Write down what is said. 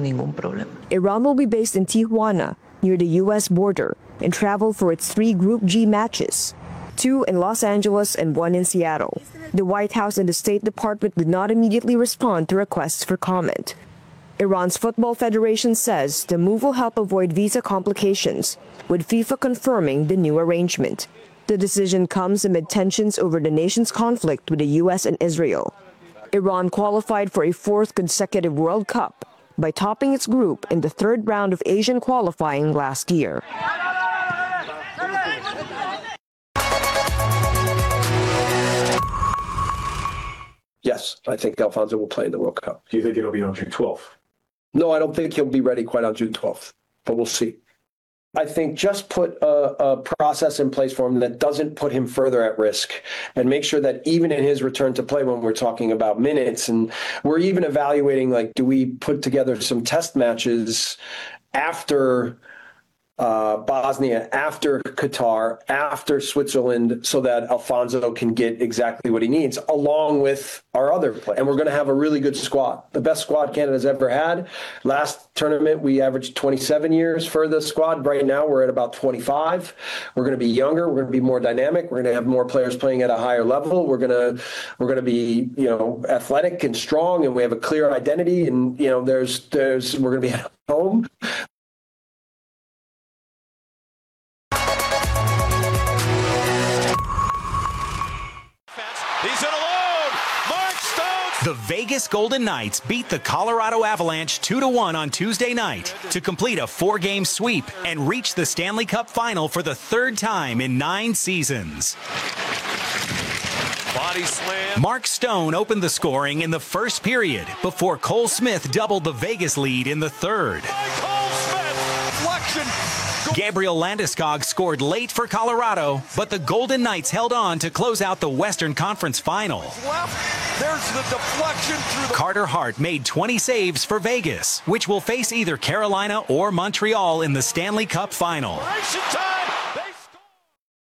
ningún problema. Iran will be based in Tijuana, near the U.S. border, and travel for its 3 Group G matches, 2 in Los Angeles and 1 in Seattle. The White House and the State Department did not immediately respond to requests for comment. Iran's Football Federation says the move will help avoid visa complications, with FIFA confirming the new arrangement. The decision comes amid tensions over the nation's conflict with the U.S. and Israel. Iran qualified for a 4th consecutive World Cup by topping its group in the 3rd round of Asian qualifying last year. Yes, I think Alfonso will play in the World Cup. Do you think it'll be on June 12th? No, I don't think he'll be ready quite on June 12th, but we'll see. I think just put a process in place for him that doesn't put him further at risk, and make sure that even in his return to play, when we're talking about minutes, and we're even evaluating, like, do we put together some test matches after Bosnia, after Qatar, after Switzerland, so that Alfonso can get exactly what he needs, along with our other play. And we're going to have a really good squad, the best squad Canada's ever had. Last tournament, we averaged 27 years for the squad. Right now, we're at about 25. We're going to be younger. We're going to be more dynamic. We're going to have more players playing at a higher level. We're going to be, athletic and strong, and we have a clear identity. And we're going to be at home. He's in alone. Mark Stone. The Vegas Golden Knights beat the Colorado Avalanche 2-1 on Tuesday night to complete a 4-game sweep and reach the Stanley Cup final for the 3rd time in 9 seasons. Body slam. Mark Stone opened the scoring in the first period before Cole Smith doubled the Vegas lead in the 3rd. Cole Smith. Deflection. Gabriel Landeskog scored late for Colorado, but the Golden Knights held on to close out the Western Conference Final. There's the deflection through Carter Hart made 20 saves for Vegas, which will face either Carolina or Montreal in the Stanley Cup Final.